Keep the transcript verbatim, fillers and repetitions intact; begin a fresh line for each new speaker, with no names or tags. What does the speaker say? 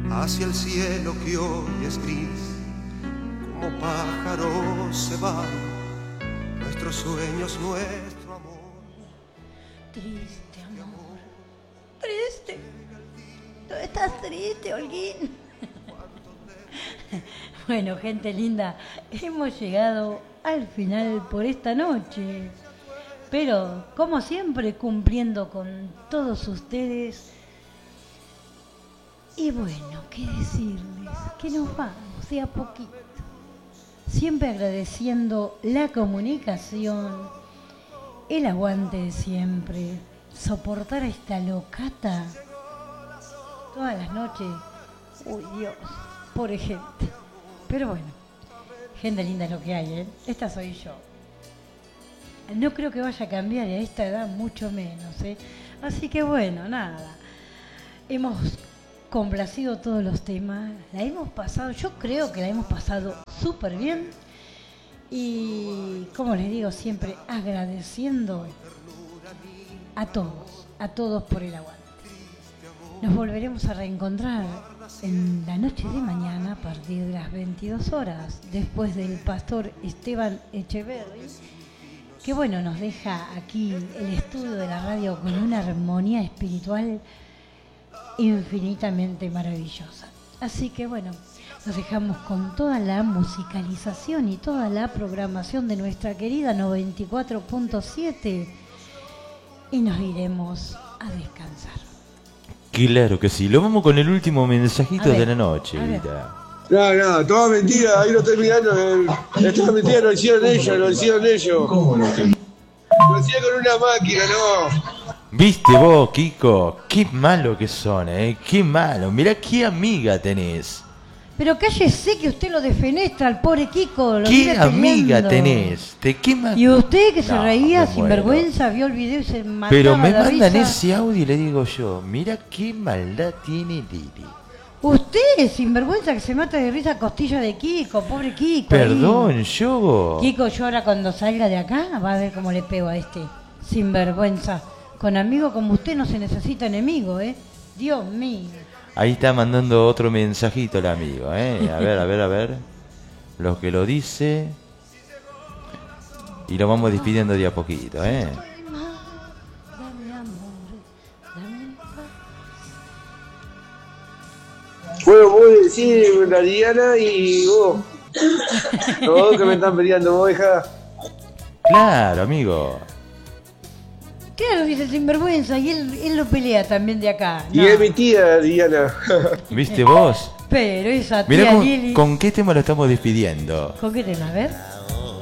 hacia el cielo que hoy es gris, como pájaros se van nuestros sueños, nuestro amor.
Triste, amor, triste. ¿Tú estás triste, Holguín? Bueno, gente linda, hemos llegado al final por esta noche. Pero, como siempre, cumpliendo con todos ustedes. Y bueno, qué decirles, que nos vamos de a poquito. Siempre agradeciendo la comunicación, el aguante de siempre, soportar a esta locata todas las noches. Uy, Dios, pobre gente. Pero bueno, gente linda es lo que hay, ¿eh? Esta soy yo. No creo que vaya a cambiar y a esta edad mucho menos, ¿eh? Así que bueno, nada. Hemos complacido todos los temas, la hemos pasado, yo creo que la hemos pasado súper bien. Y como les digo siempre, agradeciendo a todos, a todos por el aguante. Nos volveremos a reencontrar en la noche de mañana a partir de las veintidós horas, después del pastor Esteban Echeverri, que bueno, nos deja aquí el estudio de la radio con una armonía espiritual infinitamente maravillosa. Así que bueno, nos dejamos con toda la musicalización y toda la programación de nuestra querida noventa y cuatro punto siete y nos iremos a descansar.
Claro que sí, lo vamos con el último mensajito
ver,
de la noche,
a ver.
Evita.
No, no, toda mentira, ahí lo estoy mirando. Esto es mentira, lo hicieron ellos, lo hicieron ellos. ¿Cómo lo hicieron? Lo hicieron con una máquina, no.
¿Viste vos, Kiko? Qué malo que son, ¿eh? Qué malo. Mirá qué amiga tenés.
Pero cállese que usted lo defenestra al pobre Kiko. Lo
¿Qué
vive
amiga
peleando.
tenés? ¿De qué ma-
Y usted que se
No,
reía
me
sin
muero.
vergüenza, vio el video y se mataba
Pero me
la
mandan
risa.
ese audio y le digo yo, mira qué maldad tiene Lili.
Usted, sinvergüenza, que se mata de risa a costilla de Kiko, pobre Kiko. ahí.
Perdón, yo.
Kiko llora cuando salga de acá, va a ver cómo le pego a este. Sinvergüenza. Con amigo como usted no se necesita enemigo, ¿eh? Dios mío.
Ahí está mandando otro mensajito el amigo, ¿eh? A ver, a ver, a ver. Lo que lo dice. Y lo vamos despidiendo de a poquito, ¿eh?
Dame amor, dame paz.
Bueno, vos decís la Diana y vos. Todos que me están peleando, vos deja.
Claro, amigo.
Claro, dice sinvergüenza, y él, él lo pelea también de acá.
Y
No.
es mi tía, Diana.
¿Viste vos?
Pero esa
Mirá
tía
con,
Lili...
con qué tema lo estamos despidiendo.
¿Con qué tema? A ver.